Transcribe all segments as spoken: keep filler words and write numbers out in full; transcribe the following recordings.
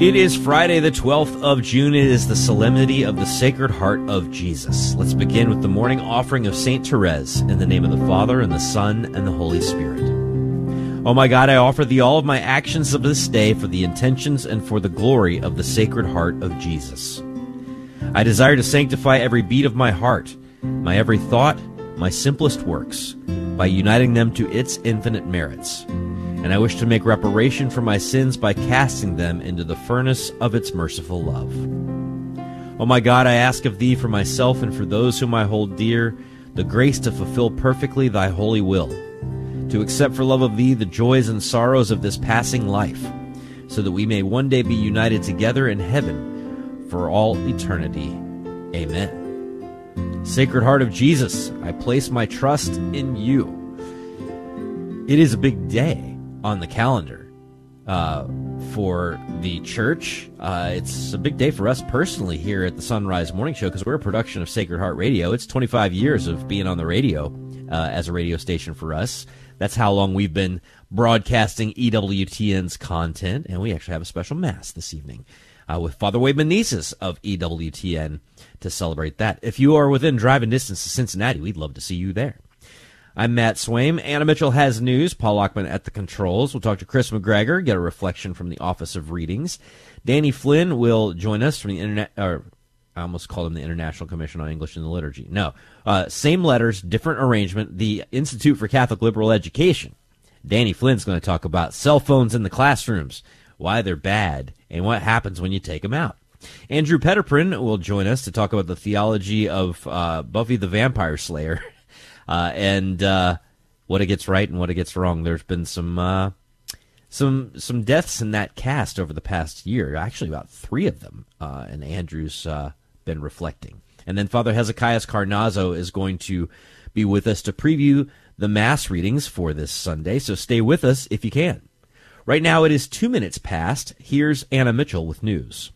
It is Friday the twelfth of June. It is the Solemnity of the Sacred Heart of Jesus. Let's begin with the morning offering of Saint Therese, in the name of the Father, and the Son, and the Holy Spirit. Oh my God, I offer thee all of my actions of this day for the intentions and for the glory of the Sacred Heart of Jesus. I desire to sanctify every beat of my heart, my every thought, my simplest works, by uniting them to its infinite merits. And I wish to make reparation for my sins by casting them into the furnace of its merciful love. O my God, I ask of thee for myself and for those whom I hold dear, the grace to fulfill perfectly thy holy will, to accept for love of thee the joys and sorrows of this passing life, so that we may one day be united together in heaven for all eternity. Amen. Sacred Heart of Jesus, I place my trust in you. It is a big day on the calendar uh, for the church. Uh, it's a big day for us personally here at the Sunrise Morning Show because we're a production of Sacred Heart Radio. It's twenty-five years of being on the radio uh, as a radio station for us. That's how long we've been broadcasting E W T N's content, and we actually have a special Mass this evening uh, with Father Wade Menezes of E W T N to celebrate that. If you are within driving distance to Cincinnati, we'd love to see you there. I'm Matt Swaim. Anna Mitchell has news. Paul Lockman at the controls. We'll talk to Chris McGregor, get a reflection from the Office of Readings. Danny Flynn will join us from the Internet, or I almost called him the International Commission on English in the Liturgy. No, uh, same letters, different arrangement, the Institute for Catholic Liberal Education. Danny Flynn's going to talk about cell phones in the classrooms, why they're bad, and what happens when you take them out. Andrew Petterprin will join us to talk about the theology of uh, Buffy the Vampire Slayer. Uh, and uh, what it gets right and what it gets wrong. There's been some uh, some some deaths in that cast over the past year. Actually, about three of them. Uh, and Andrew's uh, been reflecting. And then Father Hezekiah Carnazzo is going to be with us to preview the Mass readings for this Sunday. So stay with us if you can. Right now it is two minutes past. Here's Anna Mitchell with news.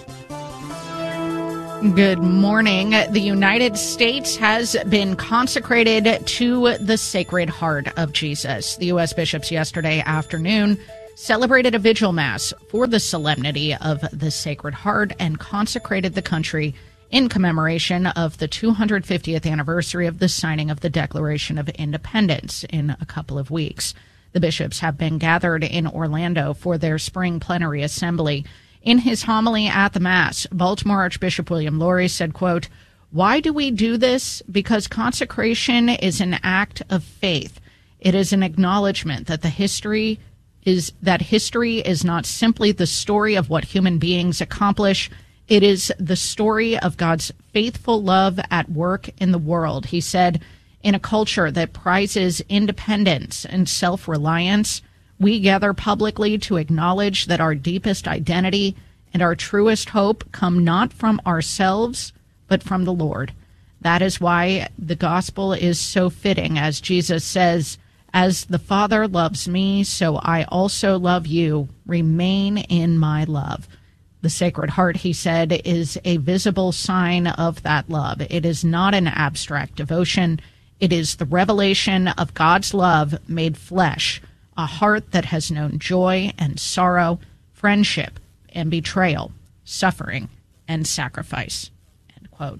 Good morning. The United States has been consecrated to the Sacred Heart of Jesus. The U S bishops yesterday afternoon celebrated a vigil mass for the solemnity of the Sacred Heart and consecrated the country in commemoration of the two hundred fiftieth anniversary of the signing of the Declaration of Independence in a couple of weeks. The bishops have been gathered in Orlando for their spring plenary assembly. In his homily at the Mass, Baltimore Archbishop William Lori said, quote, "Why do we do this? Because consecration is an act of faith. It is an acknowledgement that the history is that history is not simply the story of what human beings accomplish. It is the story of God's faithful love at work in the world." He said, "In a culture that prizes independence and self-reliance, we gather publicly to acknowledge that our deepest identity and our truest hope come not from ourselves, but from the Lord. That is why the gospel is so fitting, as Jesus says, 'As the Father loves me, so I also love you. Remain in my love.'" The Sacred Heart, he said, is a visible sign of that love. It is not an abstract devotion. It is the revelation of God's love made flesh, a heart that has known joy and sorrow, friendship and betrayal, suffering and sacrifice. End quote.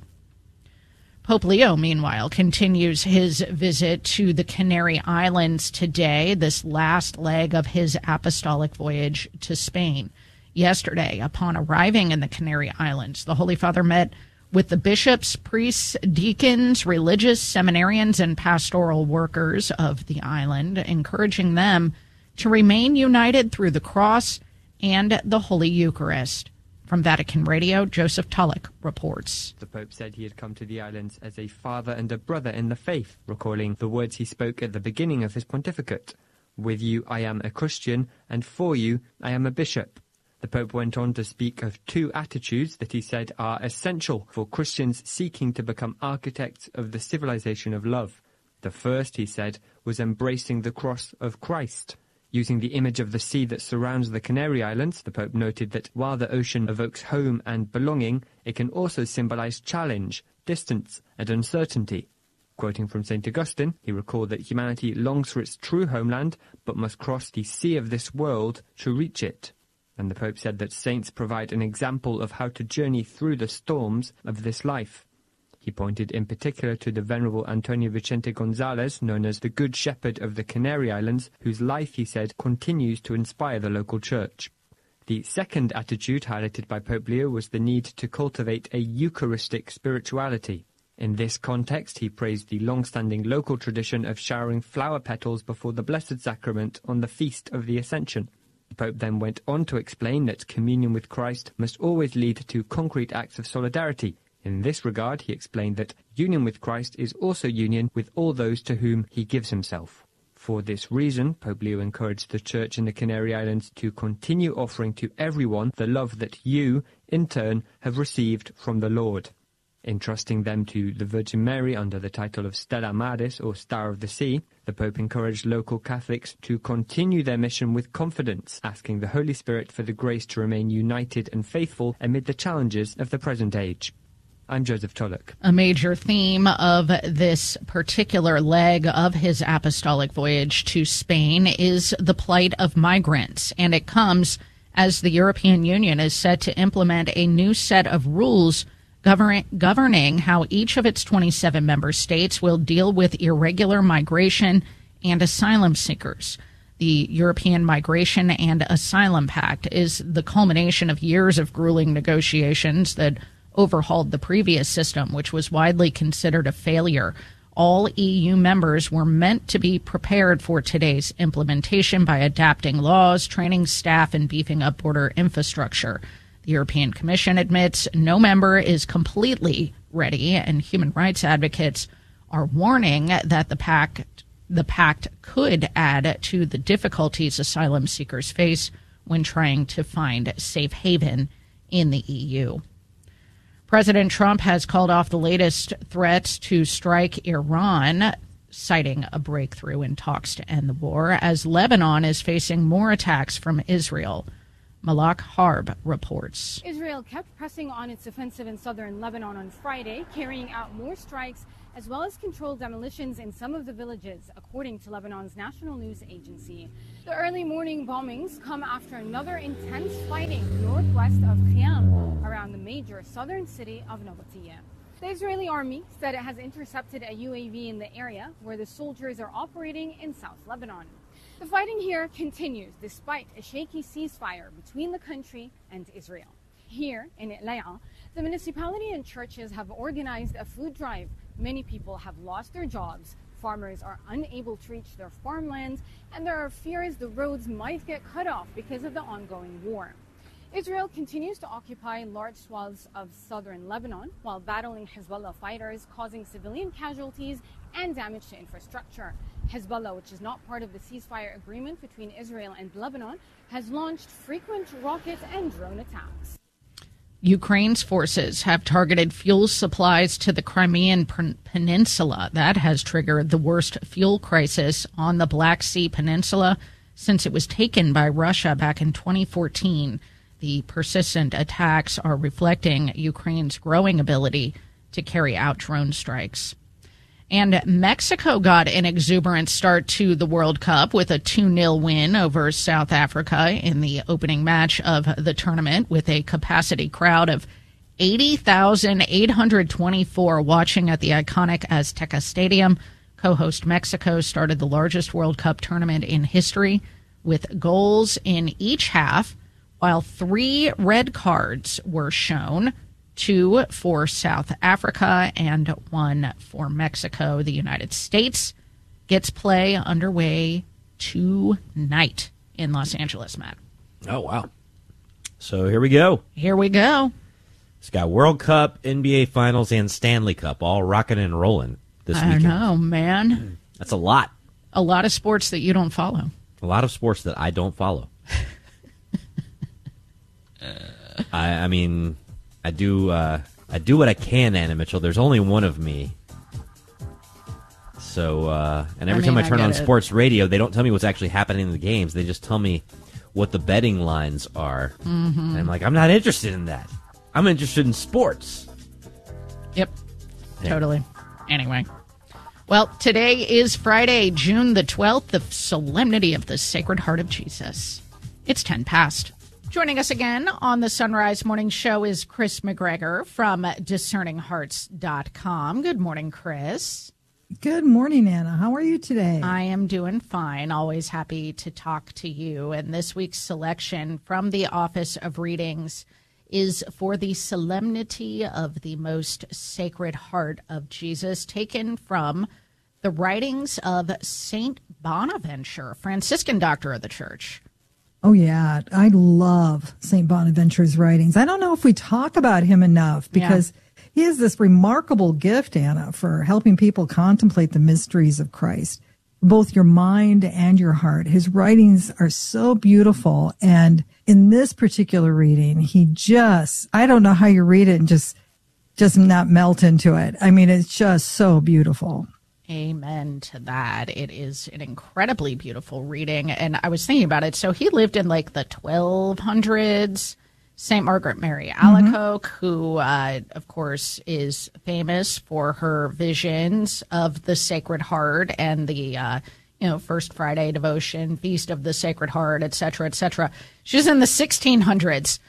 Pope Leo, meanwhile, continues his visit to the Canary Islands today, this last leg of his apostolic voyage to Spain. Yesterday, upon arriving in the Canary Islands, the Holy Father met with the bishops, priests, deacons, religious seminarians, and pastoral workers of the island, encouraging them to remain united through the cross and the Holy Eucharist. From Vatican Radio, Joseph Tulloch reports. The Pope said he had come to the islands as a father and a brother in the faith, recalling the words he spoke at the beginning of his pontificate. "With you I am a Christian, and for you I am a bishop." The Pope went on to speak of two attitudes that he said are essential for Christians seeking to become architects of the civilization of love. The first, he said, was embracing the cross of Christ. Using the image of the sea that surrounds the Canary Islands, the Pope noted that while the ocean evokes home and belonging, it can also symbolize challenge, distance, and uncertainty. Quoting from Saint Augustine, he recalled that humanity longs for its true homeland, but must cross the sea of this world to reach it. And the Pope said that saints provide an example of how to journey through the storms of this life. He pointed in particular to the Venerable Antonio Vicente Gonzalez, known as the Good Shepherd of the Canary Islands, whose life, he said, continues to inspire the local church. The second attitude highlighted by Pope Leo was the need to cultivate a Eucharistic spirituality. In this context, he praised the long-standing local tradition of showering flower petals before the Blessed Sacrament on the Feast of the Ascension. The Pope then went on to explain that communion with Christ must always lead to concrete acts of solidarity. In this regard, he explained that union with Christ is also union with all those to whom he gives himself. For this reason, Pope Leo encouraged the Church in the Canary Islands to continue offering to everyone the love that you, in turn, have received from the Lord. Entrusting them to the Virgin Mary under the title of Stella Maris, or Star of the Sea, the Pope encouraged local Catholics to continue their mission with confidence, asking the Holy Spirit for the grace to remain united and faithful amid the challenges of the present age. I'm Joseph Tulloch. A major theme of this particular leg of his apostolic voyage to Spain is the plight of migrants, and it comes as the European Union is set to implement a new set of rules govern- governing how each of its twenty-seven member states will deal with irregular migration and asylum seekers. The European Migration and Asylum Pact is the culmination of years of grueling negotiations that overhauled the previous system, which was widely considered a failure. All E U members were meant to be prepared for today's implementation by adapting laws, training staff, and beefing up border infrastructure. The European Commission admits no member is completely ready, and human rights advocates are warning that the pact, the pact could add to the difficulties asylum seekers face when trying to find safe haven in the E U. President Trump has called off the latest threats to strike Iran, citing a breakthrough in talks to end the war, as Lebanon is facing more attacks from Israel. Malak Harb reports. Israel kept pressing on its offensive in southern Lebanon on Friday, carrying out more strikes as well as controlled demolitions in some of the villages, according to Lebanon's national news agency. The early morning bombings come after another intense fighting northwest of Khiam, around the major southern city of Nabateeh. The Israeli army said it has intercepted a U A V in the area where the soldiers are operating in South Lebanon. The fighting here continues despite a shaky ceasefire between the country and Israel. Here in Itlaya, the municipality and churches have organized a food drive. Many people have lost their jobs, farmers are unable to reach their farmlands, and there are fears the roads might get cut off because of the ongoing war. Israel continues to occupy large swaths of southern Lebanon while battling Hezbollah fighters, causing civilian casualties and damage to infrastructure. Hezbollah, which is not part of the ceasefire agreement between Israel and Lebanon, has launched frequent rocket and drone attacks. Ukraine's forces have targeted fuel supplies to the Crimean Peninsula. That has triggered the worst fuel crisis on the Black Sea Peninsula since it was taken by Russia back in twenty fourteen. The persistent attacks are reflecting Ukraine's growing ability to carry out drone strikes. And Mexico got an exuberant start to the World Cup with a two nil win over South Africa in the opening match of the tournament, with a capacity crowd of eighty thousand eight hundred twenty-four watching at the iconic Azteca Stadium. Co-host Mexico started the largest World Cup tournament in history with goals in each half, while three red cards were shown. Two for South Africa and one for Mexico. The United States gets play underway tonight in Los Angeles, Matt. Oh, wow. So here we go. Here we go. It's got World Cup, N B A Finals, and Stanley Cup all rocking and rolling this I weekend. I know, man. That's a lot. A lot of sports that you don't follow. A lot of sports that I don't follow. I, I mean... I do uh, I do what I can, Anna Mitchell. There's only one of me. So, uh, and every I mean, time I turn I on it. sports radio, they don't tell me what's actually happening in the games. They just tell me what the betting lines are. Mm-hmm. And I'm like, I'm not interested in that. I'm interested in sports. Yep, yeah. Totally. Anyway. Well, today is Friday, June the twelfth, the Solemnity of the Sacred Heart of Jesus. It's ten past. Joining us again on the Sunrise Morning Show is Chris McGregor from discerning hearts dot com. Good morning, Chris. Good morning, Anna. How are you today? I am doing fine. Always happy to talk to you. And this week's selection from the Office of Readings is for the Solemnity of the Most Sacred Heart of Jesus, taken from the writings of Saint Bonaventure, Franciscan doctor of the Church. Oh, yeah. I love Saint Bonaventure's writings. I don't know if we talk about him enough because yeah. he has this remarkable gift, Anna, for helping people contemplate the mysteries of Christ, both your mind and your heart. His writings are so beautiful. And in this particular reading, he just, I don't know how you read it and just, just not melt into it. I mean, it's just so beautiful. Amen to that. It is an incredibly beautiful reading. And I was thinking about it. So he lived in like the twelve hundreds. Saint Margaret Mary Alacoque, mm-hmm. who, uh, of course, is famous for her visions of the Sacred Heart and the, uh, you know, First Friday devotion, Feast of the Sacred Heart, et cetera, et cetera. She's in the sixteen hundreds.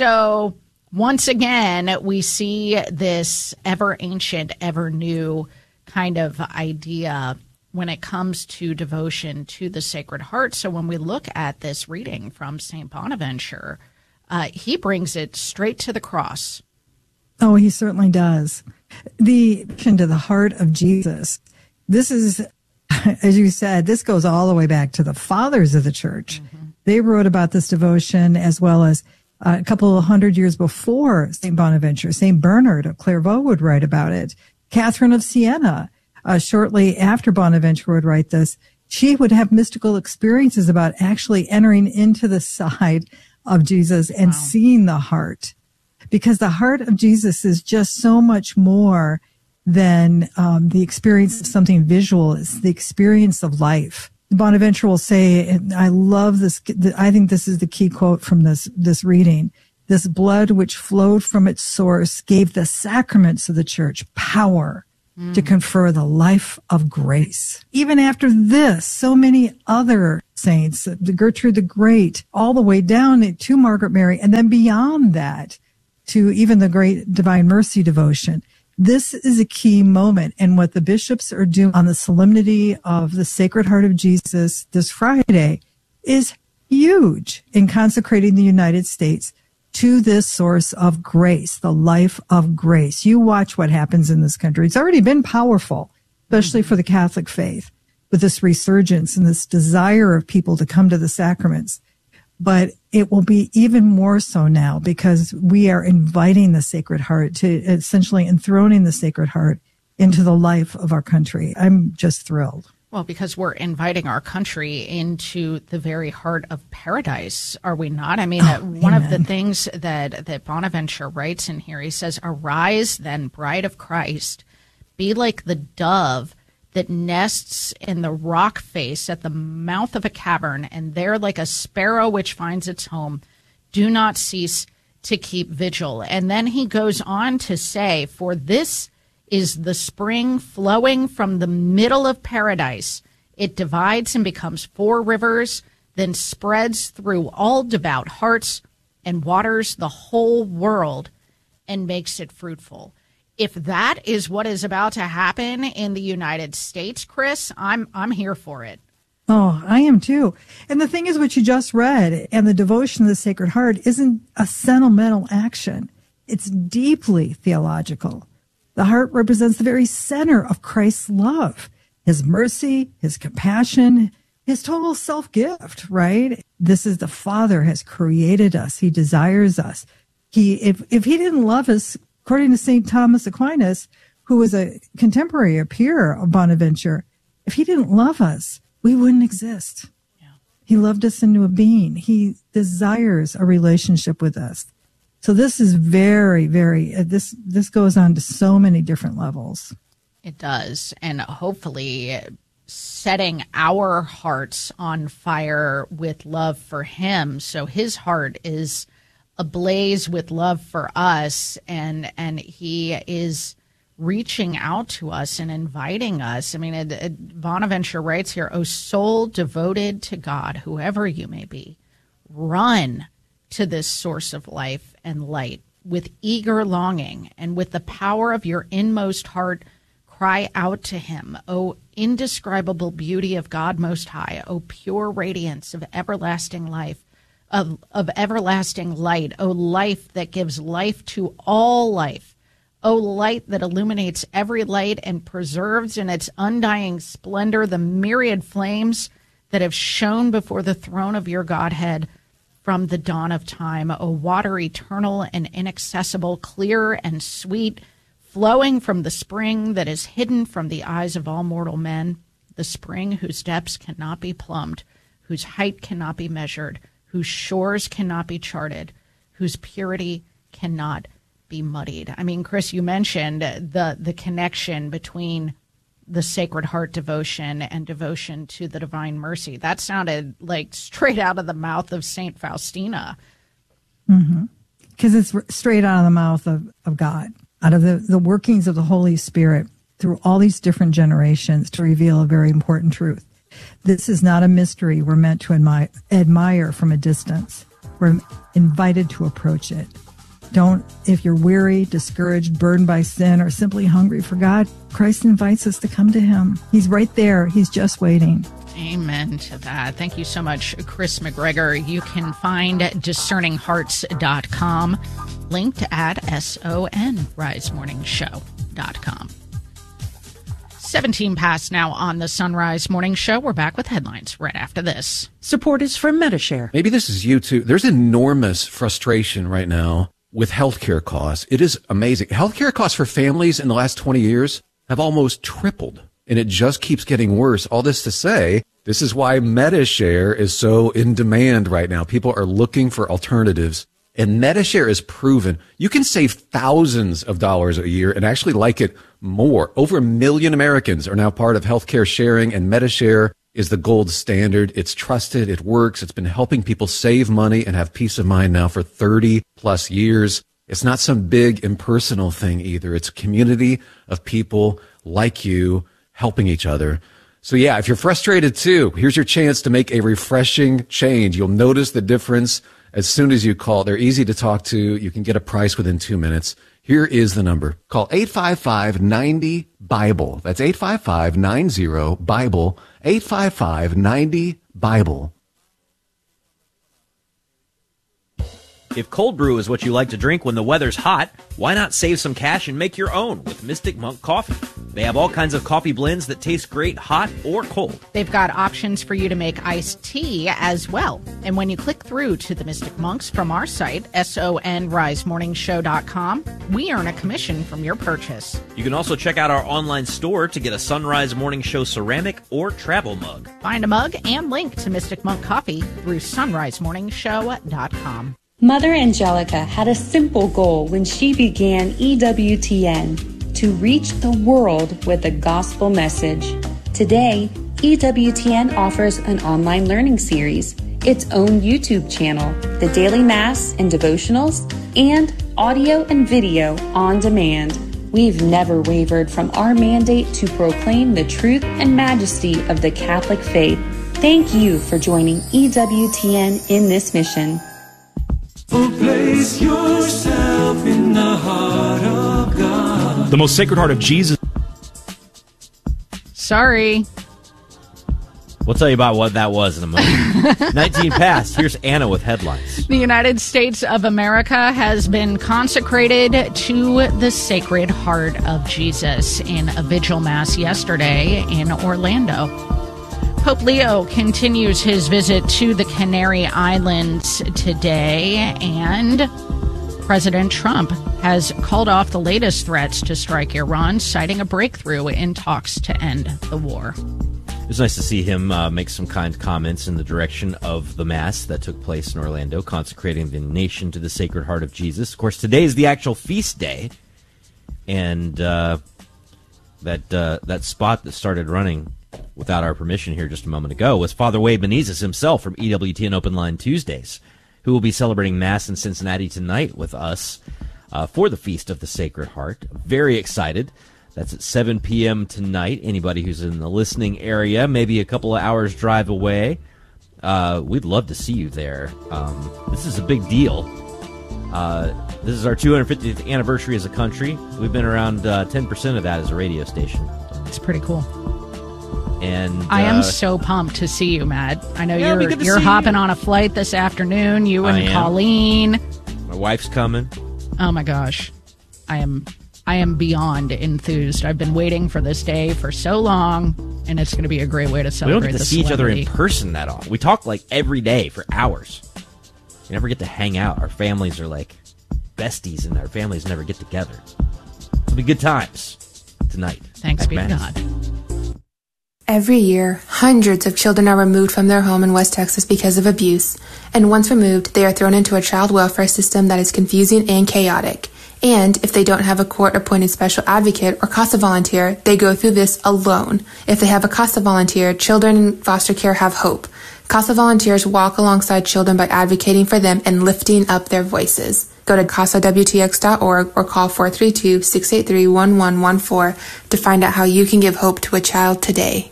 So once again, we see this ever ancient, ever new kind of idea when it comes to devotion to the Sacred Heart. So when we look at this reading from Saint Bonaventure, uh, he brings it straight to the cross. Oh, he certainly does. The to the heart of Jesus. This is, as you said, this goes all the way back to the fathers of the church. Mm-hmm. They wrote about this devotion as well as uh, a couple of hundred years before Saint Bonaventure. Saint Bernard of Clairvaux would write about it. Catherine of Siena, uh, shortly after Bonaventure would write this, she would have mystical experiences about actually entering into the side of Jesus and wow. seeing the heart. Because the heart of Jesus is just so much more than um, the experience of something visual. It's the experience of life. Bonaventure will say, and I love this, I think this is the key quote from this, this reading, "This blood which flowed from its source gave the sacraments of the church power mm. to confer the life of grace." Even after this, so many other saints, Gertrude the Great, all the way down to Margaret Mary, and then beyond that to even the great Divine Mercy devotion. This is a key moment. And what the bishops are doing on the Solemnity of the Sacred Heart of Jesus this Friday is huge in consecrating the United States to this source of grace, the life of grace. You watch what happens in this country. It's already been powerful, especially for the Catholic faith, with this resurgence and this desire of people to come to the sacraments. But it will be even more so now because we are inviting the Sacred Heart to essentially enthroning the Sacred Heart into the life of our country. I'm just thrilled. Well, because we're inviting our country into the very heart of paradise, are we not? I mean, oh, one amen. of the things that, that Bonaventure writes in here, he says, "Arise then, bride of Christ, be like the dove that nests in the rock face at the mouth of a cavern, and there like a sparrow which finds its home, do not cease to keep vigil." And then he goes on to say, "For this is the spring flowing from the middle of paradise. It divides and becomes four rivers, then spreads through all devout hearts and waters the whole world and makes it fruitful." If that is what is about to happen in the United States, Chris, I'm I'm here for it. Oh, I am too. And the thing is, what you just read and the devotion of the Sacred Heart isn't a sentimental action. It's deeply theological. The heart represents the very center of Christ's love, his mercy, his compassion, his total self-gift, right? This is the Father has created us. He desires us. He, if, if he didn't love us, according to Saint Thomas Aquinas, who was a contemporary, a peer of Bonaventure, if he didn't love us, we wouldn't exist. Yeah. He loved us into a being. He desires a relationship with us. So this is very, very, uh, this, this goes on to so many different levels. It does. And hopefully setting our hearts on fire with love for him. So his heart is ablaze with love for us, and, and he is reaching out to us and inviting us. I mean, it, it, Bonaventure writes here, "O soul devoted to God, whoever you may be, run to this source of life and light with eager longing, and with the power of your inmost heart, cry out to him. O indescribable beauty of God Most High, O pure radiance of everlasting life, of, of everlasting light, O life that gives life to all life, O light that illuminates every light and preserves in its undying splendor the myriad flames that have shone before the throne of your Godhead from the dawn of time, O water eternal and inaccessible, clear and sweet, flowing from the spring that is hidden from the eyes of all mortal men, the spring whose depths cannot be plumbed, whose height cannot be measured, whose shores cannot be charted, whose purity cannot be muddied. I mean, Chris, you mentioned the the connection between the Sacred Heart devotion and devotion to the Divine Mercy. That sounded like straight out of the mouth of Saint Faustina. Mm-hmm. Because it's straight out of the mouth of, of God, out of the, the workings of the Holy Spirit through all these different generations to reveal a very important truth. This is not a mystery we're meant to admire, admire from a distance. We're invited to approach it. Don't, if you're weary, discouraged, burdened by sin, or simply hungry for God, Christ invites us to come to him. He's right there. He's just waiting. Amen to that. Thank you so much, Chris McGregor. You can find discerning hearts dot com, linked at S O N rise morning show dot com. seventeen past now on the Sunrise Morning Show. We're back with headlines right after this. Support is from Medi-Share. Maybe this is you too. There's enormous frustration right now with healthcare costs. It is amazing. Healthcare costs for families in the last twenty years have almost tripled, and it just keeps getting worse. All this to say, this is why Medi-Share is so in demand right now. People are looking for alternatives, and Medi-Share is proven you can save thousands of dollars a year and actually like it more. Over a million Americans are now part of healthcare sharing, and Medi-Share is the gold standard. It's trusted. It works. It's been helping people save money and have peace of mind now for thirty plus years. It's not some big impersonal thing either. It's a community of people like you helping each other. So yeah, if you're frustrated too, here's your chance to make a refreshing change. You'll notice the difference as soon as you call. They're easy to talk to. You can get a price within two minutes. Here is the number. Call eight five five, nine zero, BIBLE. That's eight five five, nine zero, BIBLE. eight five five, nine zero, BIBLE. If cold brew is what you like to drink when the weather's hot, why not save some cash and make your own with Mystic Monk Coffee? They have all kinds of coffee blends that taste great hot or cold. They've got options for you to make iced tea as well. And when you click through to the Mystic Monks from our site, S O N rise morning show dot com, we earn a commission from your purchase. You can also check out our online store to get a Sunrise Morning Show ceramic or travel mug. Find a mug and link to Mystic Monk Coffee through sunrise morning show dot com. Mother Angelica had a simple goal when she began E W T N, to reach the world with a gospel message. Today, E W T N offers an online learning series, its own YouTube channel, the Daily Mass and devotionals, and audio and video on demand. We've never wavered from our mandate to proclaim the truth and majesty of the Catholic faith. Thank you for joining E W T N in this mission. Oh, place yourself in the heart of God. The most sacred heart of Jesus. Sorry. We'll tell you about what that was in a moment. nineteen past. Here's Anna with headlines. The United States of America has been consecrated to the Sacred Heart of Jesus in a vigil mass yesterday in Orlando. Pope Leo continues his visit to the Canary Islands today, and President Trump has called off the latest threats to strike Iran, citing a breakthrough in talks to end the war. It was nice to see him uh, make some kind comments in the direction of the Mass that took place in Orlando, consecrating the nation to the Sacred Heart of Jesus. Of course, today is the actual feast day, and uh, that uh, that spot that started running without our permission here just a moment ago was Father Wade Menezes himself from E W T N Open Line Tuesdays, who will be celebrating Mass in Cincinnati tonight with us uh, for the Feast of the Sacred Heart. Very excited. That's at seven p.m. tonight. Anybody who's in the listening area, maybe a couple of hours drive away, uh, we'd love to see you there. Um, this is a big deal. Uh, this is our two hundred fiftieth anniversary as a country. We've been around uh, ten percent of that as a radio station. It's pretty cool. And I uh, am so pumped to see you, Matt. I know Yeah, it'll be you're good to you're see hopping you. on a flight this afternoon. You I and am. Colleen. My wife's coming. Oh my gosh, I am I am beyond enthused. I've been waiting for this day for so long, and it's going to be a great way to We celebrate. don't get to the see each other in celebrity. person that often. We talk like every day for hours. We never get to hang out. Our families are like besties, and our families never get together. It'll be good times tonight. Thanks at be to Mass. God. Every year, hundreds of children are removed from their home in West Texas because of abuse, and once removed, they are thrown into a child welfare system that is confusing and chaotic. And if they don't have a court-appointed special advocate or CASA volunteer, they go through this alone. If they have a CASA volunteer, children in foster care have hope. CASA volunteers walk alongside children by advocating for them and lifting up their voices. Go to casa w t x dot org or call four three two, six eight three, one one one four to find out how you can give hope to a child today.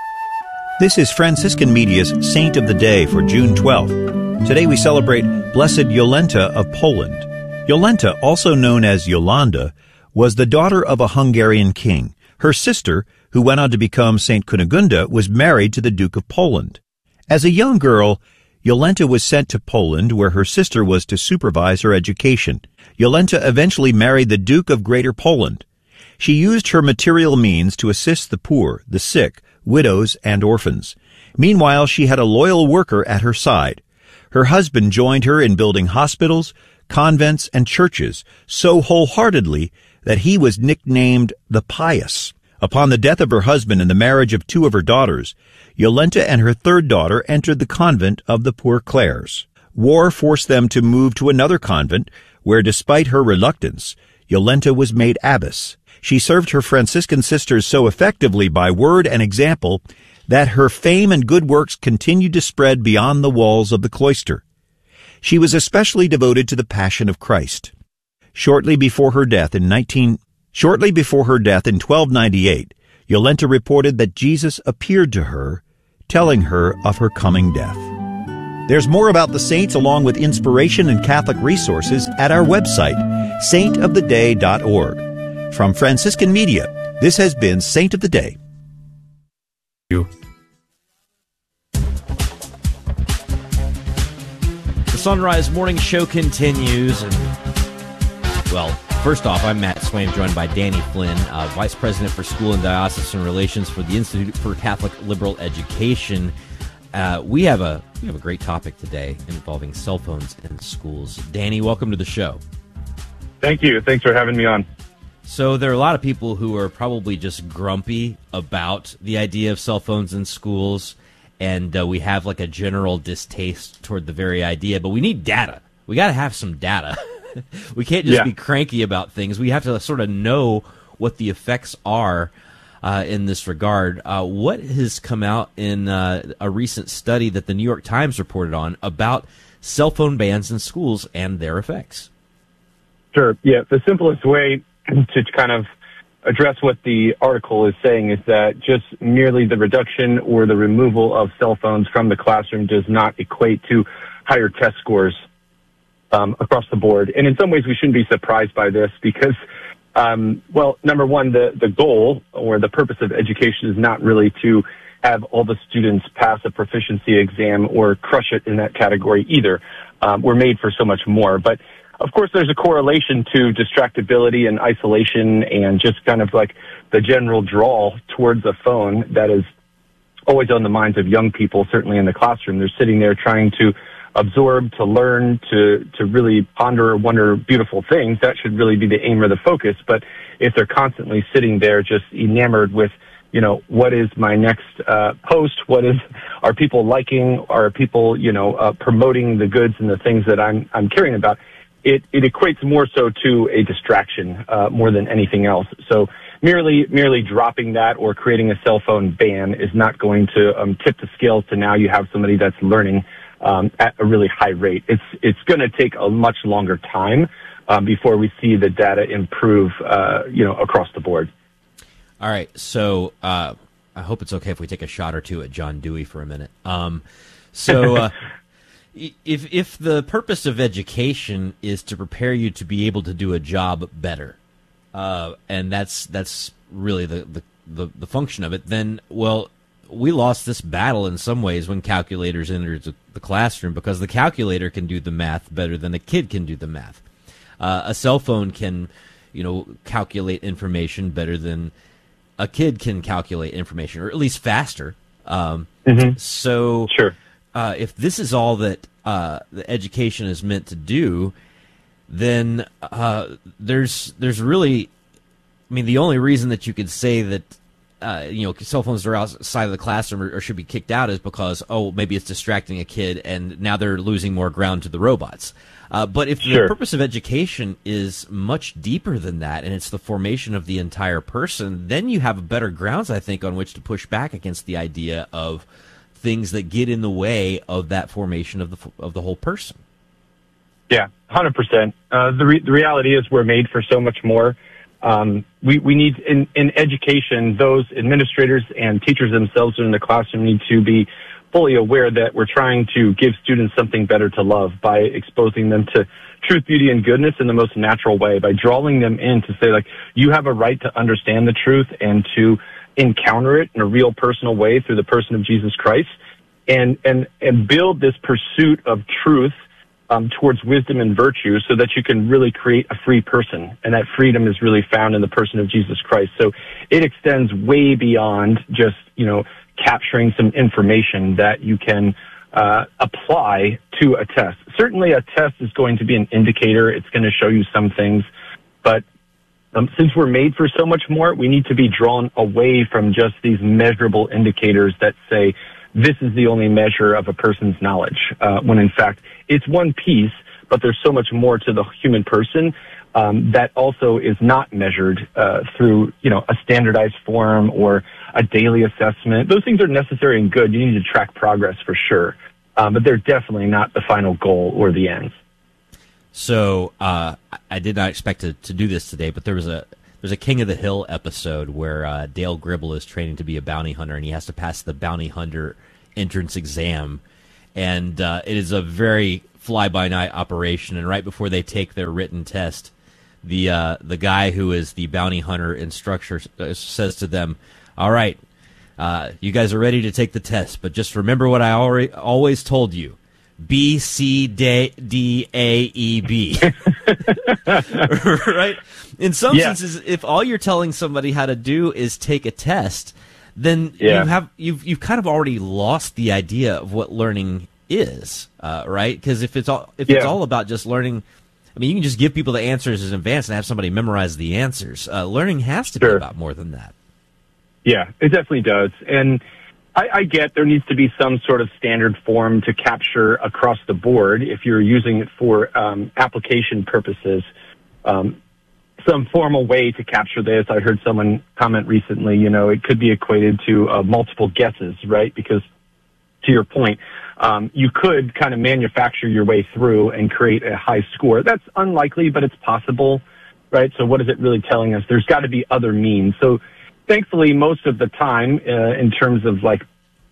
This is Franciscan Media's Saint of the Day for June twelfth. Today we celebrate Blessed Jolenta of Poland. Jolenta, also known as Yolanda, was the daughter of a Hungarian king. Her sister, who went on to become Saint Kunigunda, was married to the Duke of Poland. As a young girl, Jolenta was sent to Poland, where her sister was to supervise her education. Jolenta eventually married the Duke of Greater Poland. She used her material means to assist the poor, the sick, widows, and orphans. Meanwhile, she had a loyal worker at her side. Her husband joined her in building hospitals, convents, and churches so wholeheartedly that he was nicknamed the Pious. Upon the death of her husband and the marriage of two of her daughters, Jolenta and her third daughter entered the convent of the Poor Clares. War forced them to move to another convent, where despite her reluctance, Jolenta was made abbess. She served her Franciscan sisters so effectively by word and example that her fame and good works continued to spread beyond the walls of the cloister. She was especially devoted to the Passion of Christ. Shortly before her death in nineteen Shortly before her death in twelve ninety-eight, Jolenta reported that Jesus appeared to her, telling her of her coming death. There's more about the saints along with inspiration and Catholic resources at our website, saint of the day dot org. From Franciscan Media, this has been Saint of the Day. The Sunrise Morning Show continues, and, well, first off, I'm Matt Swaim, joined by Danny Flynn, uh, Vice President for School and Diocesan Relations for the Institute for Catholic Liberal Education. Uh, we have a we have a great topic today involving cell phones in schools. Danny, welcome to the show. Thank you. Thanks for having me on. So there are a lot of people who are probably just grumpy about the idea of cell phones in schools, and uh, we have like a general distaste toward the very idea, but we need data. We got to have some data. We can't just Yeah. be cranky about things. We have to sort of know what the effects are uh, in this regard. Uh, what has come out in uh, a recent study that the New York Times reported on about cell phone bans in schools and their effects? Sure. Yeah. The simplest way to kind of address what the article is saying is that just merely the reduction or the removal of cell phones from the classroom does not equate to higher test scores um, across the board. And in some ways, we shouldn't be surprised by this because, um, well, number one, the, the goal or the purpose of education is not really to have all the students pass a proficiency exam or crush it in that category either. Um, we're made for so much more. But of course, there's a correlation to distractibility and isolation and just kind of like the general draw towards a phone that is always on the minds of young people, certainly in the classroom. They're sitting there trying to absorb, to learn, to, to really ponder or wonder beautiful things. That should really be the aim or the focus. But if they're constantly sitting there just enamored with, you know, what is my next uh, post? What is, are people liking? Are people, you know, uh, promoting the goods and the things that I'm, I'm caring about? It, it equates more so to a distraction, uh, more than anything else. So merely, merely dropping that or creating a cell phone ban is not going to, um, tip the scales to now you have somebody that's learning, um, at a really high rate. It's, it's going to take a much longer time, um, before we see the data improve, uh, you know, across the board. All right. So, uh, I hope it's okay if we take a shot or two at John Dewey for a minute. Um, So, uh, if if the purpose of education is to prepare you to be able to do a job better, uh, and that's that's really the, the, the, the function of it, then, well, we lost this battle in some ways when calculators entered the classroom, because the calculator can do the math better than a kid can do the math. Uh, a cell phone can, you know, calculate information better than a kid can calculate information, or at least faster. Um, mm-hmm. So, sure. uh, if this is all that uh, the education is meant to do, then uh, there's there's really, I mean, the only reason that you could say that uh, you know cell phones are outside of the classroom or, or should be kicked out is because, oh, maybe it's distracting a kid, and now they're losing more ground to the robots. Uh, but if sure. the purpose of education is much deeper than that, and it's the formation of the entire person, then you have better grounds, I think, on which to push back against the idea of things that get in the way of that formation of the of the whole person. Yeah, one hundred percent. Uh, the, re- the reality is we're made for so much more. Um, we, we need, in, in education, those administrators and teachers themselves in the classroom need to be fully aware that we're trying to give students something better to love by exposing them to truth, beauty, and goodness in the most natural way, by drawing them in to say, like, you have a right to understand the truth and to encounter it in a real personal way through the person of Jesus Christ, and, and, and build this pursuit of truth um, towards wisdom and virtue so that you can really create a free person. And that freedom is really found in the person of Jesus Christ. So it extends way beyond just, you know, capturing some information that you can uh, apply to a test. Certainly a test is going to be an indicator. It's going to show you some things. But um, since we're made for so much more, we need to be drawn away from just these measurable indicators that say this is the only measure of a person's knowledge, uh, when in fact it's one piece, but there's so much more to the human person Um, that also is not measured uh, through, you know, a standardized form or a daily assessment. Those things are necessary and good. You need to track progress for sure, um, but they're definitely not the final goal or the end. So uh, I did not expect to, to do this today, but there was a there's a King of the Hill episode where uh, Dale Gribble is training to be a bounty hunter, and he has to pass the bounty hunter entrance exam, and uh, it is a very fly-by-night operation. And right before they take their written test, the uh, the guy who is the bounty hunter instructor says to them, "All right, uh, you guys are ready to take the test, but just remember what I already always told you: B, C, D, D, A, E, B." Right? In some yeah. senses, if all you're telling somebody how to do is take a test, then yeah. you have you've you've kind of already lost the idea of what learning is, uh, right? Because if it's all if yeah. it's all about just learning. I mean, you can just give people the answers in advance and have somebody memorize the answers. Uh, learning has to sure. be about more than that. Yeah, it definitely does. And I, I get there needs to be some sort of standard form to capture across the board if you're using it for um, application purposes. Um, some formal way to capture this. I heard someone comment recently, you know, it could be equated to uh, multiple guesses, right? Because to your point, Um, you could kind of manufacture your way through and create a high score. That's unlikely, but it's possible, right? So what is it really telling us? There's got to be other means. So thankfully, most of the time, uh, in terms of like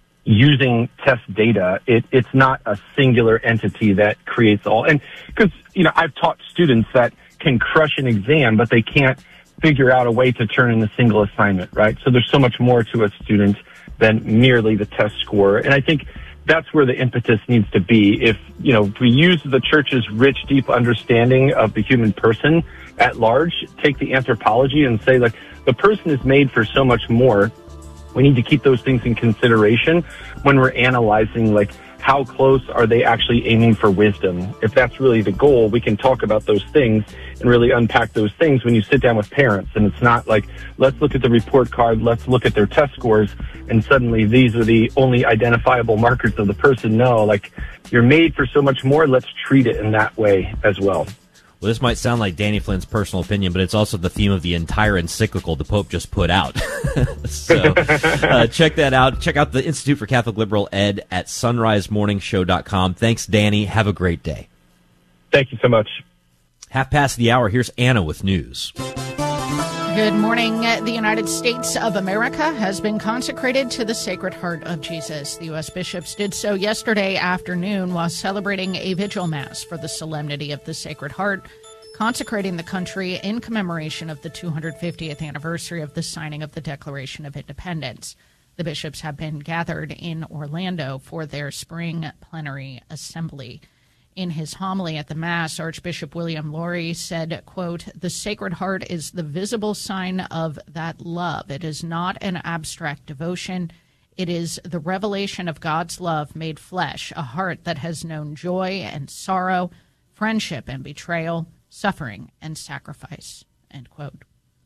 using test data, it, it's not a singular entity that creates all. And because, you know, I've taught students that can crush an exam, but they can't figure out a way to turn in a single assignment, right? So there's so much more to a student than merely the test score. And I think that's where the impetus needs to be. If, you know, if we use the church's rich, deep understanding of the human person at large, take the anthropology and say, like, the person is made for so much more. We need to keep those things in consideration when we're analyzing, like, how close are they actually aiming for wisdom? If that's really the goal, we can talk about those things and really unpack those things when you sit down with parents. And it's not like, let's look at the report card, let's look at their test scores, and suddenly these are the only identifiable markers of the person. No, like, you're made for so much more. Let's treat it in that way as well. Well, this might sound like Danny Flynn's personal opinion, but it's also the theme of the entire encyclical the Pope just put out. So uh, check that out. Check out the Institute for Catholic Liberal Ed at sunrise morning show dot com. Thanks, Danny. Have a great day. Thank you so much. Half past the hour. Here's Anna with news. Good morning. The United States of America has been consecrated to the Sacred Heart of Jesus. The U S bishops did so yesterday afternoon while celebrating a vigil mass for the Solemnity of the Sacred Heart, consecrating the country in commemoration of the two hundred fiftieth anniversary of the signing of the Declaration of Independence. The bishops have been gathered in Orlando for their spring plenary assembly. In his homily at the Mass, Archbishop William Lori said, quote, "The Sacred Heart is the visible sign of that love. It is not an abstract devotion. It is the revelation of God's love made flesh, a heart that has known joy and sorrow, friendship and betrayal, suffering and sacrifice," end quote.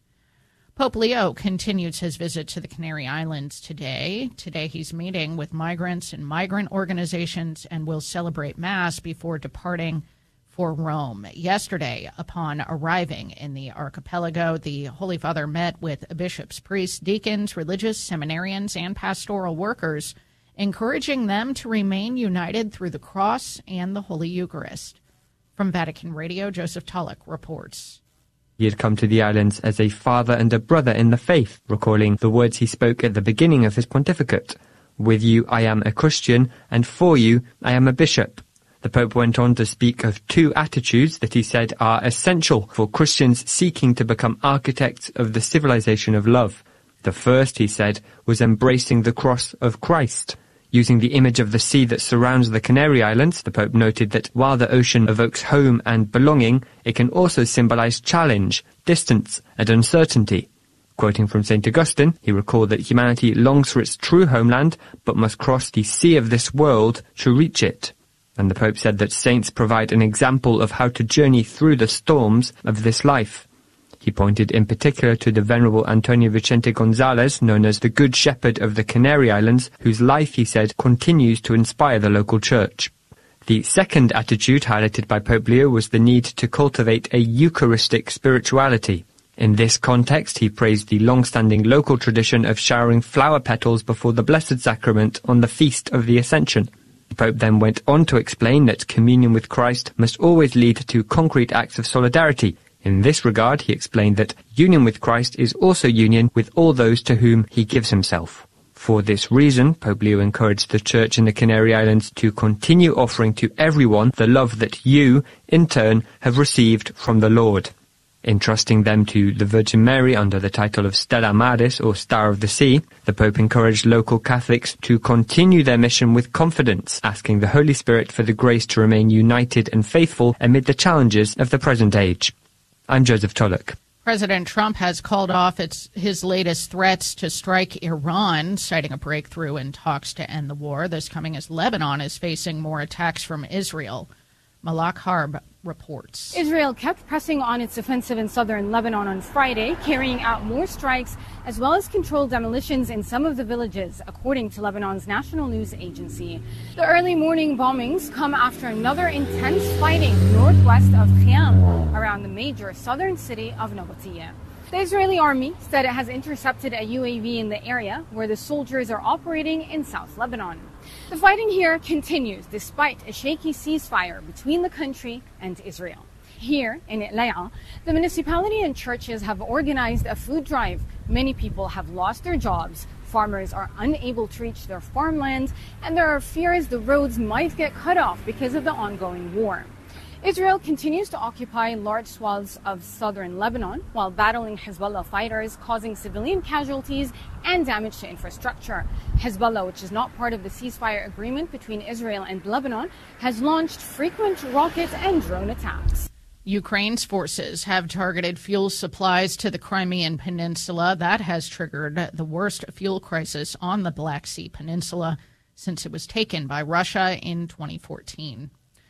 Pope Leo continues his visit to the Canary Islands today. Today he's meeting with migrants and migrant organizations and will celebrate Mass before departing for Rome. Yesterday, upon arriving in the archipelago, the Holy Father met with bishops, priests, deacons, religious seminarians, and pastoral workers, encouraging them to remain united through the cross and the Holy Eucharist. From Vatican Radio, Joseph Tulloch reports. He had come to the islands as a father and a brother in the faith, recalling the words he spoke at the beginning of his pontificate. "With you I am a Christian, and for you I am a bishop." The Pope went on to speak of two attitudes that he said are essential for Christians seeking to become architects of the civilization of love. The first, he said, was embracing the cross of Christ. Using the image of the sea that surrounds the Canary Islands, the Pope noted that while the ocean evokes home and belonging, it can also symbolize challenge, distance, and uncertainty. Quoting from Saint Augustine, he recalled that humanity longs for its true homeland, but must cross the sea of this world to reach it. And the Pope said that saints provide an example of how to journey through the storms of this life. He pointed in particular to the Venerable Antonio Vicente Gonzalez, known as the Good Shepherd of the Canary Islands, whose life, he said, continues to inspire the local church. The second attitude highlighted by Pope Leo was the need to cultivate a Eucharistic spirituality. In this context, he praised the long-standing local tradition of showering flower petals before the Blessed Sacrament on the Feast of the Ascension. The Pope then went on to explain that communion with Christ must always lead to concrete acts of solidarity. In this regard, he explained that union with Christ is also union with all those to whom he gives himself. For this reason, Pope Leo encouraged the Church in the Canary Islands to continue offering to everyone the love that you, in turn, have received from the Lord. Entrusting them to the Virgin Mary under the title of Stella Maris, or Star of the Sea, the Pope encouraged local Catholics to continue their mission with confidence, asking the Holy Spirit for the grace to remain united and faithful amid the challenges of the present age. I'm Joseph Tulloch. President Trump has called off its, his latest threats to strike Iran, citing a breakthrough in talks to end the war. This coming as Lebanon is facing more attacks from Israel. Malak Harb reports. Israel kept pressing on its offensive in southern Lebanon on Friday, carrying out more strikes as well as controlled demolitions in some of the villages, according to Lebanon's national news agency. The early morning bombings come after another intense fighting northwest of Khiam, around the major southern city of Nabateeh. The Israeli army said it has intercepted a U A V in the area where the soldiers are operating in South Lebanon. The fighting here continues despite a shaky ceasefire between the country and Israel. Here in Itlaya, the municipality and churches have organized a food drive. Many people have lost their jobs. Farmers are unable to reach their farmland, and there are fears the roads might get cut off because of the ongoing war. Israel continues to occupy large swaths of southern Lebanon while battling Hezbollah fighters, causing civilian casualties and damage to infrastructure. Hezbollah, which is not part of the ceasefire agreement between Israel and Lebanon, has launched frequent rocket and drone attacks. Ukraine's forces have targeted fuel supplies to the Crimean Peninsula. That has triggered the worst fuel crisis on the Black Sea Peninsula since it was taken by Russia in twenty fourteen.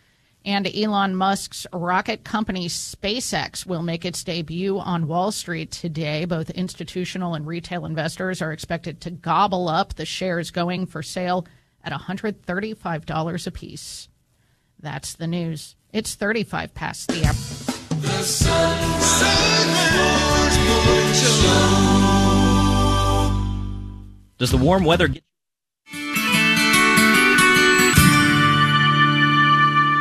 And Elon Musk's rocket company SpaceX will make its debut on Wall Street today. Both institutional and retail investors are expected to gobble up the shares going for sale at one hundred thirty-five dollars apiece. That's the news. It's thirty-five past the hour. The Sunset Morning Show. Does the warm weather get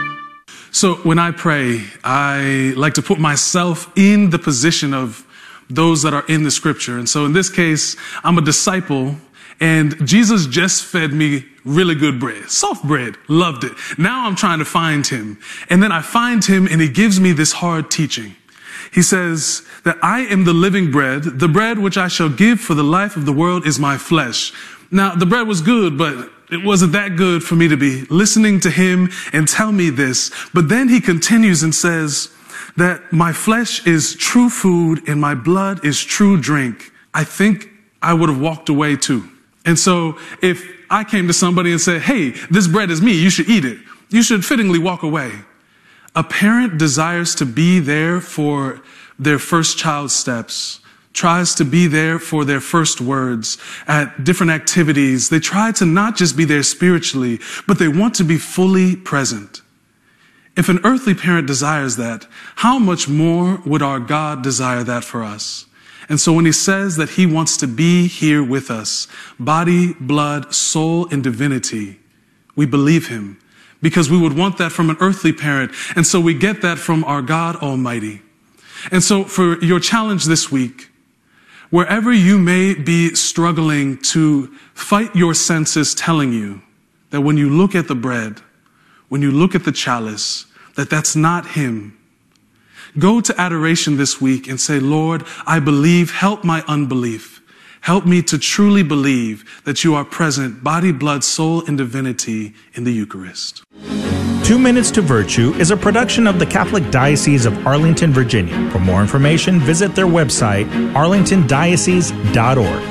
So when I pray, I like to put myself in the position of those that are in the scripture. And so in this case, I'm a disciple, and Jesus just fed me really good bread, soft bread, loved it. Now I'm trying to find him. And then I find him, and he gives me this hard teaching. He says that I am the living bread. The bread which I shall give for the life of the world is my flesh. Now, the bread was good, but it wasn't that good for me to be listening to him and tell me this. But then he continues and says that my flesh is true food and my blood is true drink. I think I would have walked away too. And so if I came to somebody and said, hey, this bread is me, you should eat it, you should fittingly walk away. A parent desires to be there for their first child's steps, tries to be there for their first words at different activities. They try to not just be there spiritually, but they want to be fully present. If an earthly parent desires that, how much more would our God desire that for us? And so when he says that he wants to be here with us, body, blood, soul, and divinity, we believe him. Because we would want that from an earthly parent. And so we get that from our God Almighty. And so for your challenge this week, wherever you may be struggling to fight your senses telling you that when you look at the bread, when you look at the chalice, that that's not him, go to adoration this week and say, Lord, I believe, help my unbelief. Help me to truly believe that you are present, body, blood, soul, and divinity in the Eucharist. Two Minutes to Virtue is a production of the Catholic Diocese of Arlington, Virginia. For more information, visit their website, arlington diocese dot org.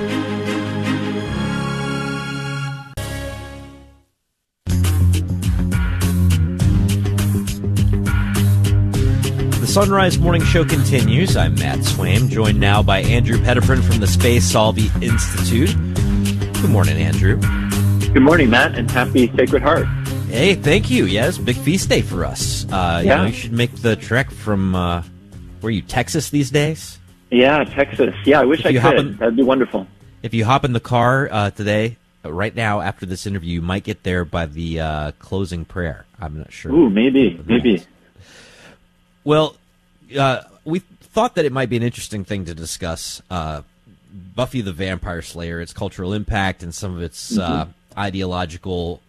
Sunrise Morning Show continues. I'm Matt Swaim, joined now by Andrew Pettifrin from the Space Solvi Institute. Good morning, Andrew. Good morning, Matt, and happy Sacred Heart. Hey, thank you. Yes, big feast day for us. Uh, yeah. You know, you should make the trek from, uh, where are you, Texas these days? Yeah, Texas. Yeah, I wish I could. In, That'd be wonderful. If you hop in the car uh, today, right now, after this interview, you might get there by the uh, closing prayer. I'm not sure. Ooh, maybe, maybe. Well, uh, we thought that it might be an interesting thing to discuss uh, Buffy the Vampire Slayer, its cultural impact, and some of its mm-hmm. uh, ideological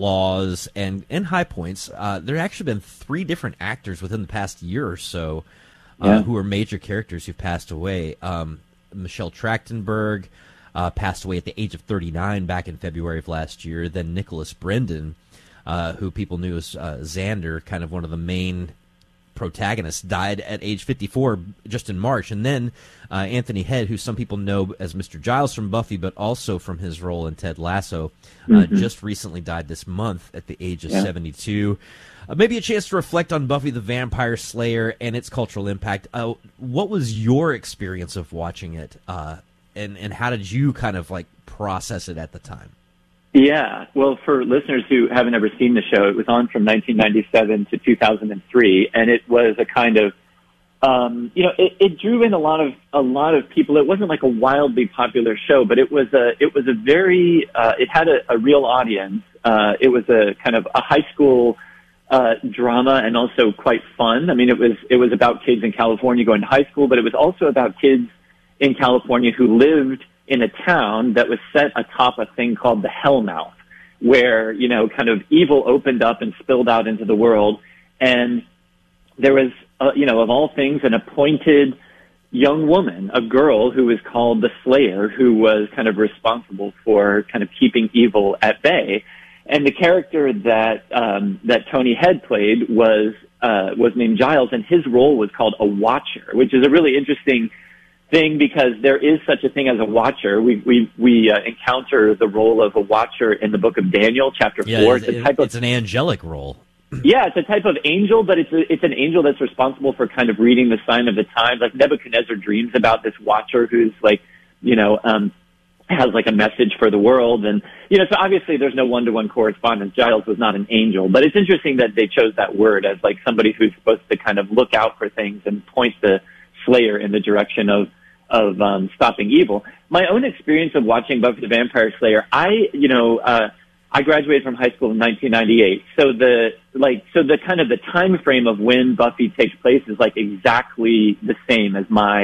flaws and, and high points. Uh, there have actually been three different actors within the past year or so uh, yeah. who are major characters who've passed away. Um, Michelle Trachtenberg uh, passed away at the age of thirty-nine back in February of last year. Then Nicholas Brendan, uh, who people knew as uh, Xander, kind of one of the main protagonist, died at age fifty-four just in March. And then uh, Anthony Head, who some people know as Mister Giles from Buffy, but also from his role in Ted Lasso, uh, mm-hmm. just recently died this month at the age of yeah. seventy-two. Uh, maybe a chance to reflect on Buffy the Vampire Slayer and its cultural impact. Uh, what was your experience of watching it, uh, and, and how did you kind of like process it at the time? Yeah, well, for listeners who haven't ever seen the show, it was on from nineteen ninety-seven to two thousand three, and it was a kind of, um, you know, it, it drew in a lot of a lot of people. It wasn't like a wildly popular show, but it was a it was a very uh, it had a, a real audience. Uh, it was a kind of a high school uh, drama, and also quite fun. I mean, it was it was about kids in California going to high school, but it was also about kids in California who lived in a town that was set atop a thing called the Hellmouth, where, you know, kind of evil opened up and spilled out into the world. And there was, uh, you know, of all things, an appointed young woman, a girl who was called the Slayer, who was kind of responsible for kind of keeping evil at bay. And the character that, um, that Tony Head played was, uh, was named Giles, and his role was called a Watcher, which is a really interesting thing because there is such a thing as a watcher. We we we uh, encounter the role of a watcher in the book of Daniel, chapter yeah, four. It's, it's, a type it's of, an angelic role. Yeah, it's a type of angel, but it's a, it's an angel that's responsible for kind of reading the sign of the times. Like Nebuchadnezzar dreams about this watcher who's like, you know, um, has like a message for the world, and you know, so obviously there's no one-to-one correspondence. Giles was not an angel, but it's interesting that they chose that word as like somebody who's supposed to kind of look out for things and point the Slayer in the direction of of um, stopping evil. My own experience of watching Buffy the Vampire Slayer, I, you know, uh, I graduated from high school in nineteen ninety-eight. So the, like, so the kind of the time frame of when Buffy takes place is like exactly the same as my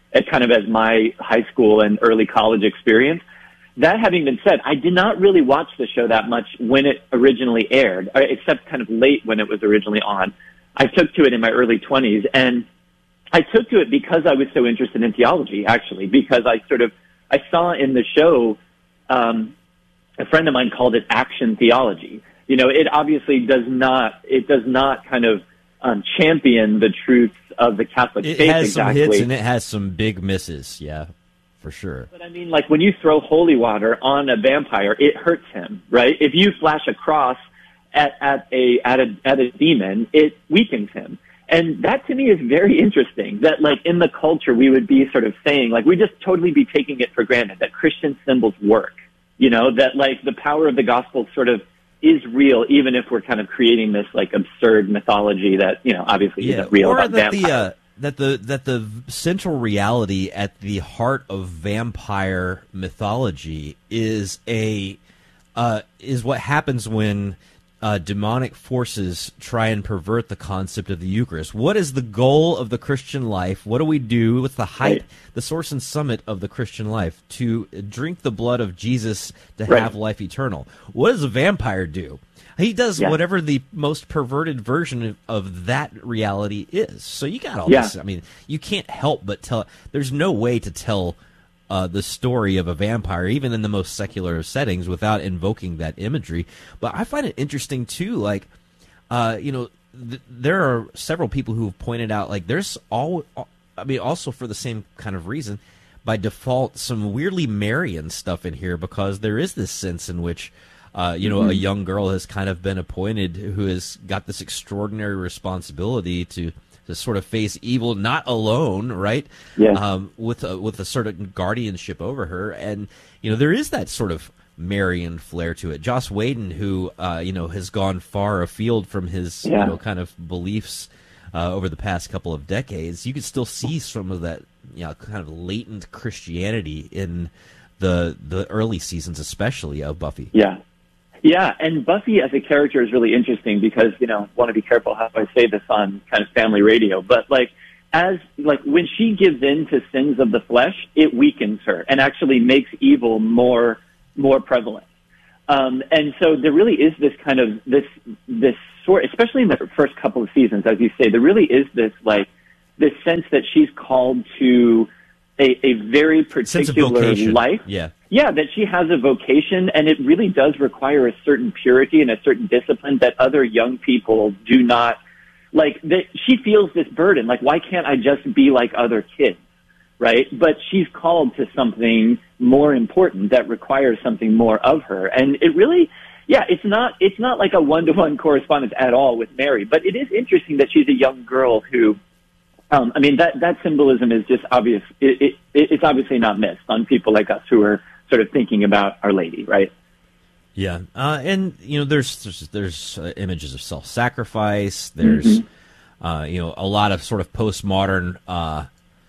at kind of as my high school and early college experience. That having been said, I did not really watch the show that much when it originally aired, except kind of late when it was originally on. I took to it in my early twenties, and I took to it because I was so interested in theology, actually, because I sort of, I saw in the show, um, a friend of mine called it action theology. You know, it obviously does not, it does not kind of um, champion the truths of the Catholic It faith has exactly. some hits and it has some big misses, yeah, for sure. But I mean, like when you throw holy water on a vampire, it hurts him, right? If you flash a cross at, at a at a at a demon, it weakens him. And that to me is very interesting, that like in the culture we would be sort of saying, like we just totally be taking it for granted that Christian symbols work, you know, that like the power of the gospel sort of is real, even if we're kind of creating this like absurd mythology that, you know, obviously yeah, isn't real or about that vampires. the, uh, that the that the central reality at the heart of vampire mythology is a uh, is what happens when Uh, demonic forces try and pervert the concept of the Eucharist. What is the goal of the Christian life? What do we do? What's the height, right. the source and summit of the Christian life? To drink the blood of Jesus to right. have life eternal. What does a vampire do? He does yeah. whatever the most perverted version of, of that reality is. So you got all yeah. this. I mean, you can't help but tell. There's no way to tell Uh, the story of a vampire, even in the most secular of settings, without invoking that imagery. But I find it interesting too. Like, uh, you know, th- there are several people who have pointed out, like, there's all. I mean, also for the same kind of reason, by default, some weirdly Marian stuff in here, because there is this sense in which, uh, you know, mm-hmm. a young girl has kind of been appointed who has got this extraordinary responsibility to. to sort of face evil, not alone, right? Yeah. Um, with a, with a sort of guardianship over her, and you know there is that sort of Marian flair to it. Joss Whedon, who uh, you know has gone far afield from his yeah. you know kind of beliefs uh, over the past couple of decades, you can still see some of that you know kind of latent Christianity in the the early seasons, especially of Buffy. Yeah. Yeah, and Buffy as a character is really interesting because, you know, want to be careful how I say this on kind of family radio, but like as like when she gives in to sins of the flesh, it weakens her and actually makes evil more more prevalent. Um, and so there really is this kind of this this sort, especially in the first couple of seasons, as you say, there really is this like this sense that she's called to a, a very particular life. Yeah. Yeah, that she has a vocation, and it really does require a certain purity and a certain discipline that other young people do not, like, that she feels this burden, like, why can't I just be like other kids, right? But she's called to something more important that requires something more of her, and it really, yeah, it's not, it's not like a one-to-one correspondence at all with Mary, but it is interesting that she's a young girl who, um, I mean, that, that symbolism is just obvious, it, it, it's obviously not missed on people like us who are sort of thinking about Our Lady, right? Yeah, uh, and you know, there's there's, there's uh, images of self-sacrifice. There's mm-hmm. uh, you know a lot of sort of postmodern uh,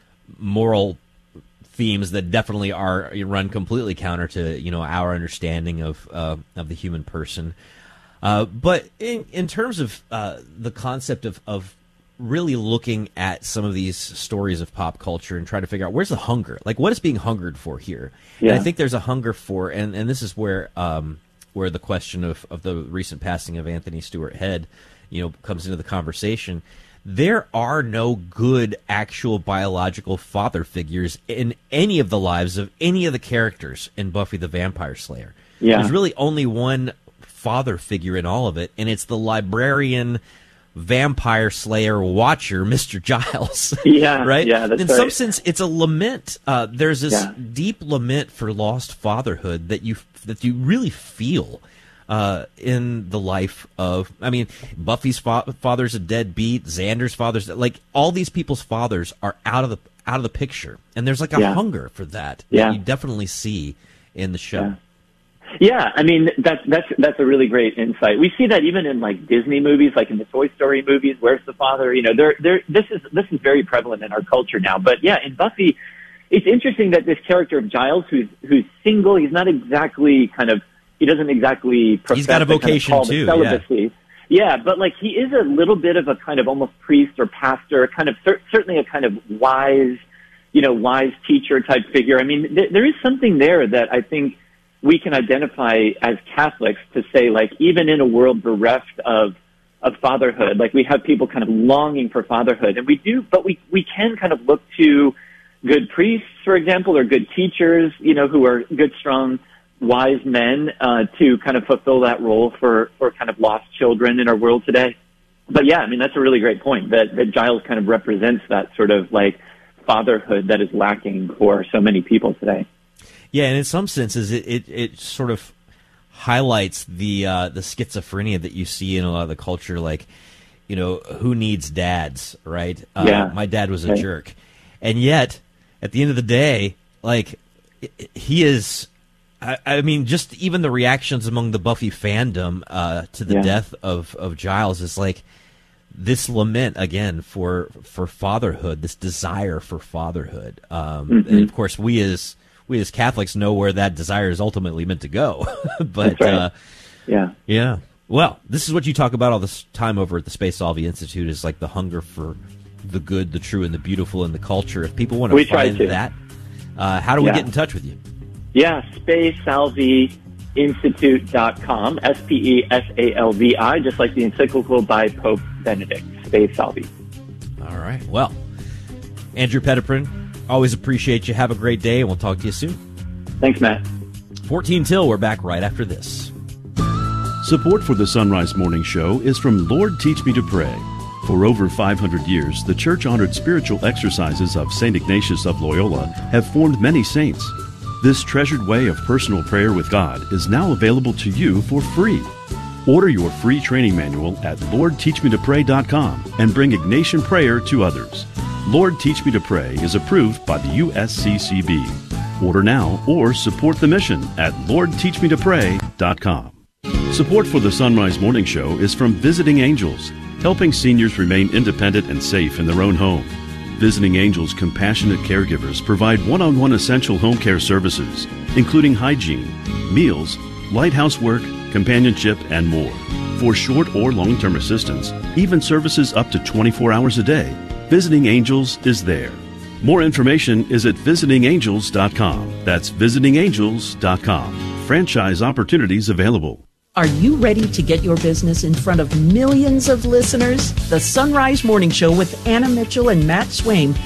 moral themes that definitely are run completely counter to you know our understanding of uh, of the human person. Uh, but in in terms of uh, the concept of of really looking at some of these stories of pop culture and trying to figure out where's the hunger, like what is being hungered for here. Yeah. And I think there's a hunger for, and, and this is where um, where the question of, of the recent passing of Anthony Stewart Head, you know, comes into the conversation. There are no good actual biological father figures in any of the lives of any of the characters in Buffy the Vampire Slayer. Yeah. There's really only one father figure in all of it, and it's the librarian vampire slayer watcher, Mister Giles. Yeah, right? Yeah, that's in right. some sense, it's a lament. Uh, there's this Yeah. deep lament for lost fatherhood that you that you really feel uh, in the life of. I mean, Buffy's fa- father's a deadbeat. Xander's father's like all these people's fathers are out of the out of the picture, and there's like a Yeah. hunger for that. Yeah. that you definitely see in the show. Yeah. Yeah, I mean that's that's that's a really great insight. We see that even in like Disney movies, like in the Toy Story movies. Where's the father? You know, there there this is this is very prevalent in our culture now. But yeah, in Buffy, it's interesting that this character of Giles, who's who's single, he's not exactly kind of he doesn't exactly profess He's got a vocation kind of too. Celibacy. Yeah. yeah, but like he is a little bit of a kind of almost priest or pastor, kind of cer- certainly a kind of wise you know, wise teacher type figure. I mean, th- there is something there that I think we can identify as Catholics to say, like, even in a world bereft of of fatherhood, like we have people kind of longing for fatherhood, and we do, but we we can kind of look to good priests, for example, or good teachers, you know, who are good, strong, wise men uh, to kind of fulfill that role for for kind of lost children in our world today. But yeah, I mean, that's a really great point that that Giles kind of represents that sort of like fatherhood that is lacking for so many people today. Yeah, and in some senses, it it, it sort of highlights the uh, the schizophrenia that you see in a lot of the culture, like, you know, who needs dads, right? Uh, yeah. My dad was a right. jerk. And yet, at the end of the day, like, he is, I, I mean, just even the reactions among the Buffy fandom uh, to the yeah. death of, of Giles is like this lament, again, for for fatherhood, this desire for fatherhood. Um, mm-hmm. And, of course, we as we as Catholics know where that desire is ultimately meant to go. But, That's right. uh, yeah. Yeah. Well, this is what you talk about all this time over at the Space Solvi Institute, is like the hunger for the good, the true, and the beautiful in the culture. If people want to we find to. that, uh, how do we yeah. get in touch with you? Yeah, space salvi institute dot com, S P E S A L V I, just like the encyclical by Pope Benedict, Space Salvi. All right. Well, Andrew Petiprin, always appreciate you. Have a great day, and we'll talk to you soon. Thanks, Matt. fourteen till, we're back right after this. Support for the Sunrise Morning Show is from Lord Teach Me to Pray. For over five hundred years, the church-honored spiritual exercises of Saint Ignatius of Loyola have formed many saints. This treasured way of personal prayer with God is now available to you for free. Order your free training manual at lord teach me to pray dot com and bring Ignatian prayer to others. Lord Teach Me to Pray is approved by the U S C C B. Order now or support the mission at lord teach me to pray dot com. Support for the Sunrise Morning Show is from Visiting Angels, helping seniors remain independent and safe in their own home. Visiting Angels compassionate caregivers provide one-on-one essential home care services, including hygiene, meals, light housework, companionship, and more. For short or long-term assistance, even services up to twenty-four hours a day, Visiting Angels is there. More information is at visiting angels dot com. That's visiting angels dot com. Franchise opportunities available. Are you ready to get your business in front of millions of listeners? The Sunrise Morning Show with Anna Mitchell and Matt Swain